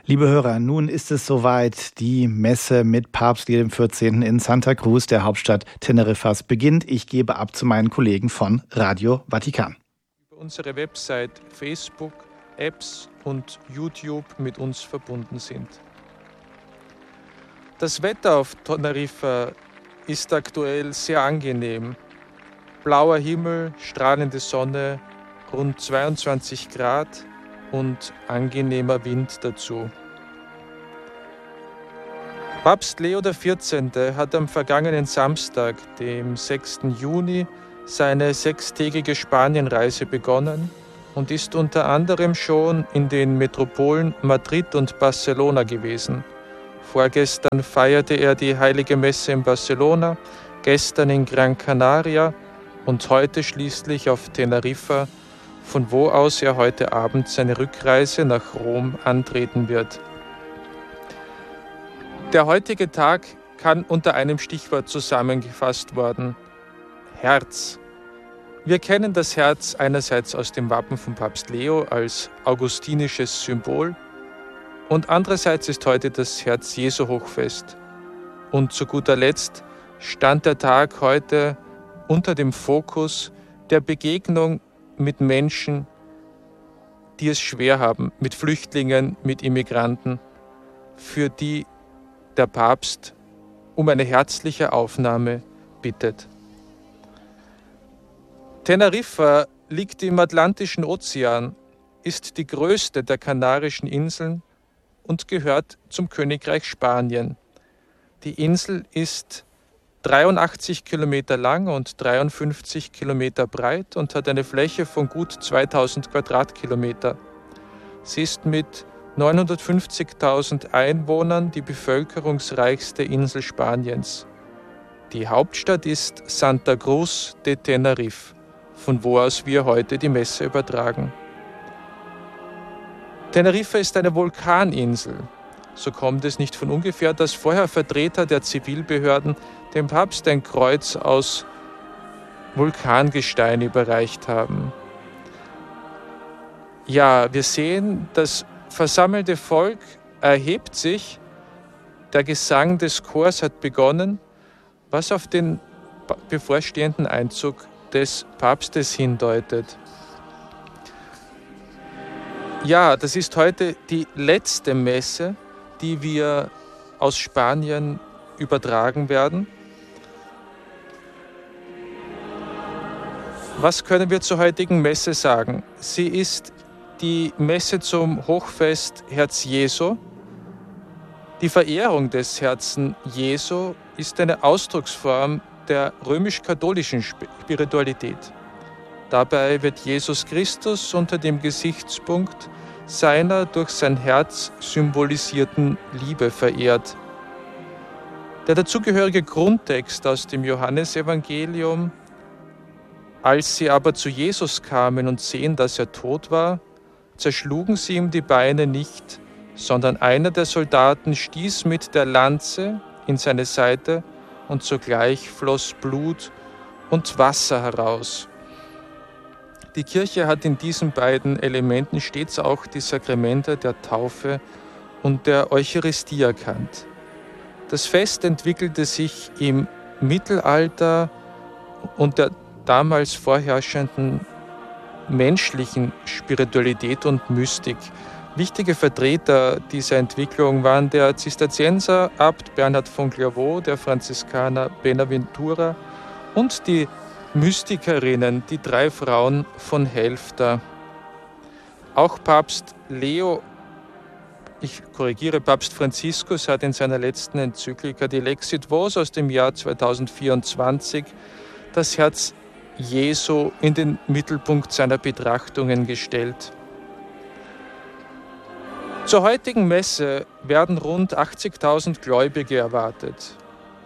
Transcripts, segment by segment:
Liebe Hörer, nun ist es soweit. Die Messe mit Papst Leo XIV. In Santa Cruz, der Hauptstadt Teneriffas, beginnt. Ich gebe ab zu meinen Kollegen von Radio Vatikan. Über unsere Website, Facebook, Apps und YouTube mit uns verbunden sind. Das Wetter auf Teneriffa ist aktuell sehr angenehm. Blauer Himmel, strahlende Sonne, rund 22 Grad und angenehmer Wind dazu. Papst Leo XIV. Hat am vergangenen Samstag, dem 6. Juni, seine 6-tägige Spanienreise begonnen und ist unter anderem schon in den Metropolen Madrid und Barcelona gewesen. Vorgestern feierte er die Heilige Messe in Barcelona, gestern in Gran Canaria und heute schließlich auf Teneriffa, von wo aus er heute Abend seine Rückreise nach Rom antreten wird. Der heutige Tag kann unter einem Stichwort zusammengefasst werden: Herz. Wir kennen das Herz einerseits aus dem Wappen von Papst Leo als augustinisches Symbol und andererseits ist heute das Herz Jesu Hochfest. Und zu guter Letzt stand der Tag heute unter dem Fokus der Begegnung mit Menschen, die es schwer haben, mit Flüchtlingen, mit Immigranten, für die der Papst um eine herzliche Aufnahme bittet. Teneriffa liegt im Atlantischen Ozean, ist die größte der Kanarischen Inseln und gehört zum Königreich Spanien. Die Insel ist 83 Kilometer lang und 53 Kilometer breit und hat eine Fläche von gut 2000 Quadratkilometer. Sie ist mit 950.000 Einwohnern die bevölkerungsreichste Insel Spaniens. Die Hauptstadt ist Santa Cruz de Tenerife, von wo aus wir heute die Messe übertragen. Teneriffa ist eine Vulkaninsel. So kommt es nicht von ungefähr, dass vorher Vertreter der Zivilbehörden dem Papst ein Kreuz aus Vulkangestein überreicht haben. Ja, wir sehen, das versammelte Volk erhebt sich, der Gesang des Chors hat begonnen, was auf den bevorstehenden Einzug des Papstes hindeutet. Ja, das ist heute die letzte Messe, die wir aus Spanien übertragen werden. Was können wir zur heutigen Messe sagen? Sie ist die Messe zum Hochfest Herz Jesu. Die Verehrung des Herzen Jesu ist eine Ausdrucksform der römisch-katholischen Spiritualität. Dabei wird Jesus Christus unter dem Gesichtspunkt seiner durch sein Herz symbolisierten Liebe verehrt. Der dazugehörige Grundtext aus dem Johannesevangelium: Als sie aber zu Jesus kamen und sehen, dass er tot war, zerschlugen sie ihm die Beine nicht, sondern einer der Soldaten stieß mit der Lanze in seine Seite und sogleich floss Blut und Wasser heraus. Die Kirche hat in diesen beiden Elementen stets auch die Sakramente der Taufe und der Eucharistie erkannt. Das Fest entwickelte sich im Mittelalter und der damals vorherrschenden menschlichen Spiritualität und Mystik. Wichtige Vertreter dieser Entwicklung waren der Zisterzienserabt Bernhard von Clairvaux, der Franziskaner Benaventura und die Mystikerinnen, die 3 Frauen von Helfta. Auch Papst Papst Franziskus hat in seiner letzten Enzyklika, die Lexit Vos aus dem Jahr 2024, das Herz Jesu in den Mittelpunkt seiner Betrachtungen gestellt. Zur heutigen Messe werden rund 80.000 Gläubige erwartet.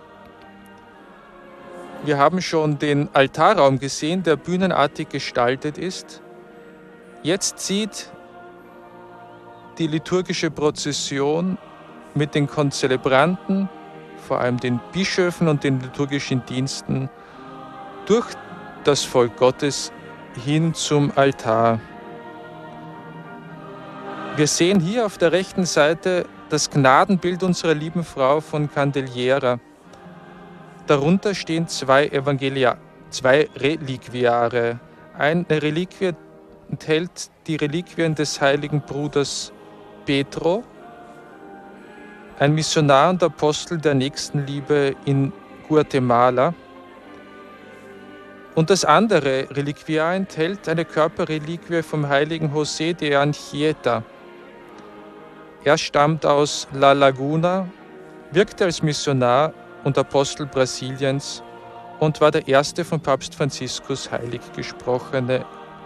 Wir haben schon den Altarraum gesehen, der bühnenartig gestaltet ist. Jetzt zieht die liturgische Prozession mit den Konzelebranten, vor allem den Bischöfen und den liturgischen Diensten, durch das Volk Gottes hin zum Altar. Wir sehen hier auf der rechten Seite das Gnadenbild unserer lieben Frau von Candeliera. Darunter stehen zwei Reliquiare. Eine Reliquie enthält die Reliquien des heiligen Bruders Pedro, ein Missionar und Apostel der Nächstenliebe in Guatemala. Und das andere Reliquiar enthält eine Körperreliquie vom heiligen José de Anchieta. Er stammt aus La Laguna, wirkte als Missionar und Apostel Brasiliens und war der erste von Papst Franziskus heilig gesprochene.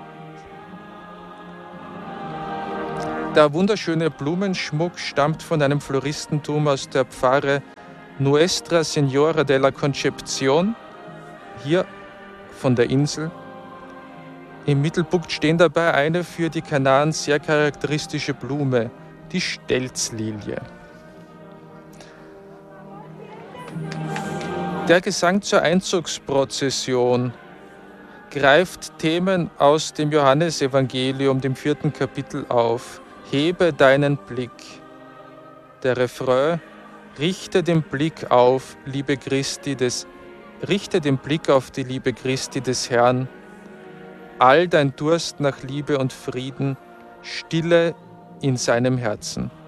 Der wunderschöne Blumenschmuck stammt von einem Floristentum aus der Pfarre Nuestra Señora de la Concepción, hier von der Insel. Im Mittelpunkt stehen dabei eine für die Kanaren sehr charakteristische Blume, die Stelzlilie. Der Gesang zur Einzugsprozession greift Themen aus dem Johannesevangelium, dem 4. Kapitel auf. Hebe deinen Blick. Der Refrain: Richte den Blick auf die Liebe Christi des Herrn. All dein Durst nach Liebe und Frieden stille in seinem Herzen.